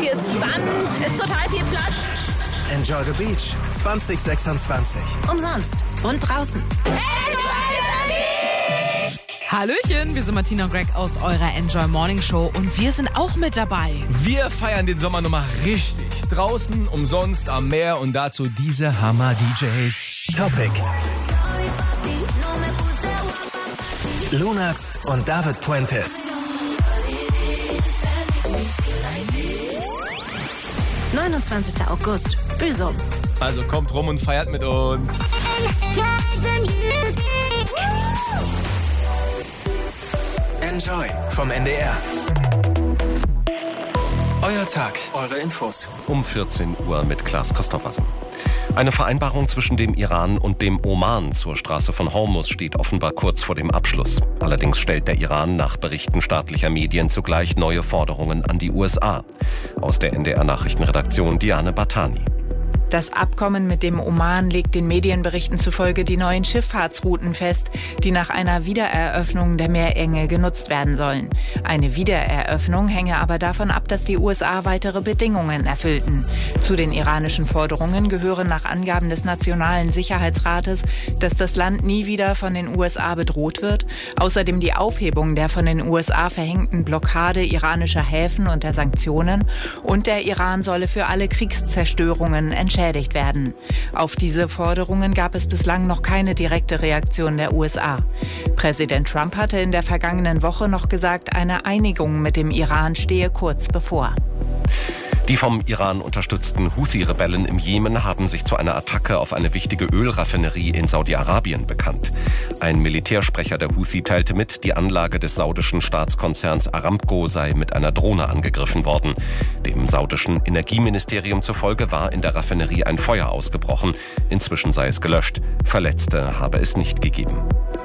hier ist Sand, ist total viel Platz. Enjoy the Beach 2026. Umsonst und draußen. Hallöchen, wir sind Martina und Greg aus eurer Enjoy Morning Show und wir sind auch mit dabei. Wir feiern den Sommer nochmal richtig. Draußen, umsonst, am Meer und dazu diese Hammer-DJs. Topic. Lunax und David Puentes. 29. August, Büsum. Also kommt rum und feiert mit uns. Enjoy vom NDR. Euer Tag, eure Infos. Um 14 Uhr mit Klaas Christoffersen. Eine Vereinbarung zwischen dem Iran und dem Oman zur Straße von Hormuz steht offenbar kurz vor dem Abschluss. Allerdings stellt der Iran nach Berichten staatlicher Medien zugleich neue Forderungen an die USA. Aus der NDR-Nachrichtenredaktion Diane Bartani. Das Abkommen mit dem Oman legt den Medienberichten zufolge die neuen Schifffahrtsrouten fest, die nach einer Wiedereröffnung der Meerenge genutzt werden sollen. Eine Wiedereröffnung hänge aber davon ab, dass die USA weitere Bedingungen erfüllten. Zu den iranischen Forderungen gehören nach Angaben des Nationalen Sicherheitsrates, dass das Land nie wieder von den USA bedroht wird, außerdem die Aufhebung der von den USA verhängten Blockade iranischer Häfen und der Sanktionen und der Iran solle für alle Kriegszerstörungen entschädigt werden. Auf diese Forderungen gab es bislang noch keine direkte Reaktion der USA. Präsident Trump hatte in der vergangenen Woche noch gesagt, eine Einigung mit dem Iran stehe kurz bevor. Die vom Iran unterstützten Houthi-Rebellen im Jemen haben sich zu einer Attacke auf eine wichtige Ölraffinerie in Saudi-Arabien bekannt. Ein Militärsprecher der Houthi teilte mit, die Anlage des saudischen Staatskonzerns Aramco sei mit einer Drohne angegriffen worden. Dem saudischen Energieministerium zufolge war in der Raffinerie ein Feuer ausgebrochen. Inzwischen sei es gelöscht. Verletzte habe es nicht gegeben.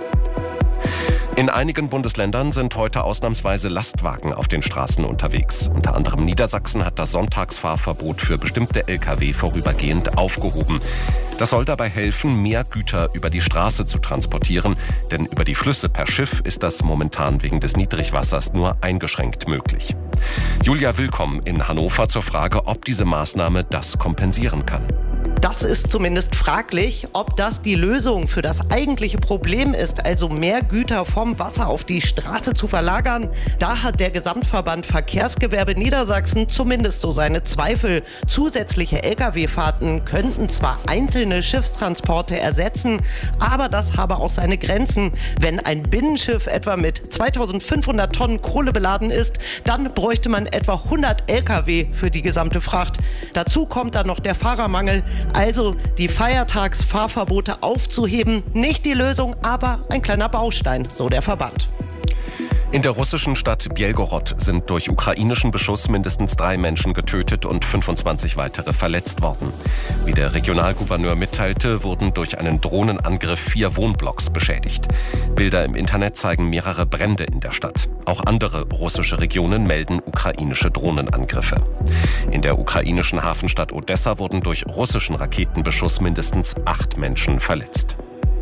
In einigen Bundesländern sind heute ausnahmsweise Lastwagen auf den Straßen unterwegs. Unter anderem Niedersachsen hat das Sonntagsfahrverbot für bestimmte Lkw vorübergehend aufgehoben. Das soll dabei helfen, mehr Güter über die Straße zu transportieren, denn über die Flüsse per Schiff ist das momentan wegen des Niedrigwassers nur eingeschränkt möglich. Julia Willkomm in Hannover zur Frage, ob diese Maßnahme das kompensieren kann. Das ist zumindest fraglich, ob das die Lösung für das eigentliche Problem ist, also mehr Güter vom Wasser auf die Straße zu verlagern. Da hat der Gesamtverband Verkehrsgewerbe Niedersachsen zumindest so seine Zweifel. Zusätzliche Lkw-Fahrten könnten zwar einzelne Schiffstransporte ersetzen, aber das habe auch seine Grenzen. Wenn ein Binnenschiff etwa mit 2500 Tonnen Kohle beladen ist, dann bräuchte man etwa 100 Lkw für die gesamte Fracht. Dazu kommt dann noch der Fahrermangel. Also die Feiertagsfahrverbote aufzuheben, nicht die Lösung, aber ein kleiner Baustein, so der Verband. In der russischen Stadt Bjelgorod sind durch ukrainischen Beschuss mindestens 3 Menschen getötet und 25 weitere verletzt worden. Wie der Regionalgouverneur mitteilte, wurden durch einen Drohnenangriff 4 Wohnblocks beschädigt. Bilder im Internet zeigen mehrere Brände in der Stadt. Auch andere russische Regionen melden ukrainische Drohnenangriffe. In der ukrainischen Hafenstadt Odessa wurden durch russischen Raketenbeschuss mindestens 8 Menschen verletzt.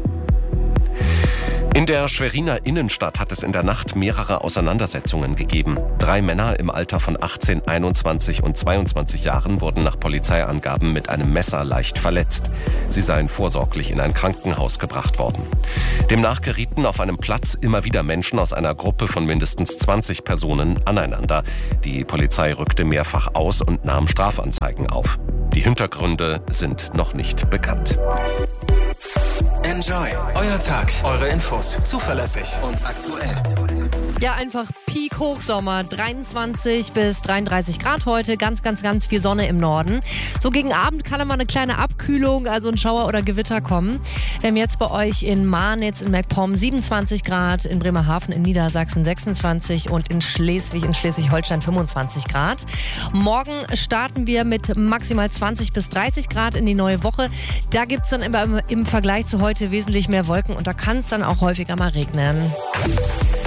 In der Schweriner Innenstadt hat es in der Nacht mehrere Auseinandersetzungen gegeben. 3 Männer im Alter von 18, 21 und 22 Jahren wurden nach Polizeiangaben mit einem Messer leicht verletzt. Sie seien vorsorglich in ein Krankenhaus gebracht worden. Demnach gerieten auf einem Platz immer wieder Menschen aus einer Gruppe von mindestens 20 Personen aneinander. Die Polizei rückte mehrfach aus und nahm Strafanzeigen auf. Die Hintergründe sind noch nicht bekannt. Enjoy. Euer Tag, eure Infos. Zuverlässig und aktuell. Ja, einfach Peak-Hochsommer. 23 bis 33 Grad heute. Ganz, ganz, ganz viel Sonne im Norden. So gegen Abend kann immer eine kleine Abkühlung, also ein Schauer oder Gewitter kommen. Wir haben jetzt bei euch in Marnitz, in MacPom 27 Grad, in Bremerhaven, in Niedersachsen 26 und in Schleswig-Holstein 25 Grad. Morgen starten wir mit maximal 20 bis 30 Grad in die neue Woche. Da gibt es dann immer im Vergleich zu heute wesentlich mehr Wolken und da kann es dann auch häufiger mal regnen.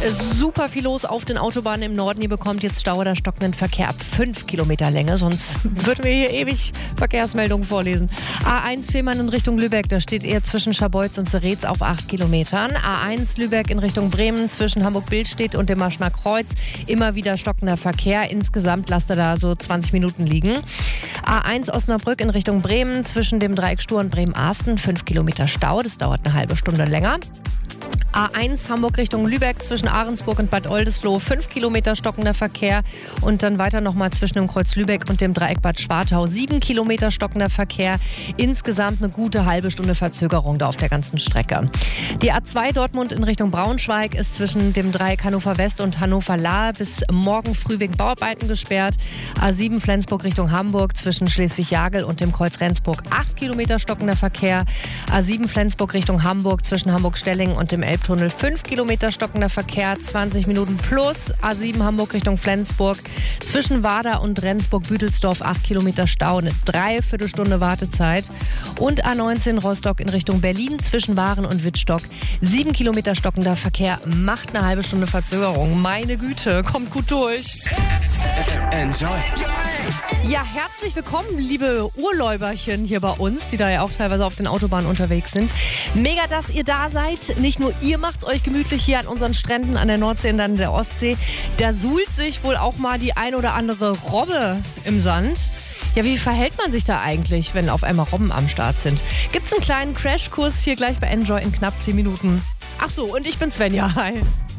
Super viel los auf den Autobahnen im Norden. Ihr bekommt jetzt Stau oder stockenden Verkehr ab 5 Kilometer Länge. Sonst würden wir hier ewig Verkehrsmeldungen vorlesen. A1 Fehmarn in Richtung Lübeck. Da steht eher zwischen Scharbeutz und Zeretz auf 8 Kilometern. A1 Lübeck in Richtung Bremen zwischen Hamburg-Billstedt und dem Maschner Kreuz. Immer wieder stockender Verkehr. Insgesamt lasst ihr da so 20 Minuten liegen. A1 Osnabrück in Richtung Bremen zwischen dem Dreieck Stur und Bremen-Arsten. 5 Kilometer Stau. Das dauert eine halbe Stunde länger. A1 Hamburg Richtung Lübeck zwischen Ahrensburg und Bad Oldesloe, 5 Kilometer stockender Verkehr und dann weiter nochmal zwischen dem Kreuz Lübeck und dem Dreieck Bad Schwartau, 7 Kilometer stockender Verkehr, insgesamt eine gute halbe Stunde Verzögerung da auf der ganzen Strecke. Die A2 Dortmund in Richtung Braunschweig ist zwischen dem Dreieck Hannover West und Hannover Lahr bis morgen früh wegen Bauarbeiten gesperrt. A7 Flensburg Richtung Hamburg zwischen Schleswig-Jagel und dem Kreuz Rendsburg, 8 Kilometer stockender Verkehr. A7 Flensburg Richtung Hamburg zwischen Hamburg-Stellingen und dem Elbtunnel, 5 Kilometer stockender Verkehr, 20 Minuten plus. A7 Hamburg Richtung Flensburg zwischen Warda und Rendsburg-Büdelsdorf, 8 Kilometer Stau, eine Dreiviertelstunde Wartezeit. Und A19 Rostock in Richtung Berlin zwischen Waren und Wittstock, 7 Kilometer stockender Verkehr, macht eine halbe Stunde Verzögerung. Meine Güte, kommt gut durch. Enjoy. Ja, herzlich willkommen, liebe Urlauberchen hier bei uns, die da ja auch teilweise auf den Autobahnen unterwegs sind. Mega, dass ihr da seid. Nicht nur ihr macht's euch gemütlich hier an unseren Stränden an der Nordsee und an der Ostsee. Da suhlt sich wohl auch mal die ein oder andere Robbe im Sand. Ja, wie verhält man sich da eigentlich, wenn auf einmal Robben am Start sind? Gibt's einen kleinen Crashkurs hier gleich bei Enjoy in knapp 10 Minuten. Ach so, und ich bin Svenja. Hi.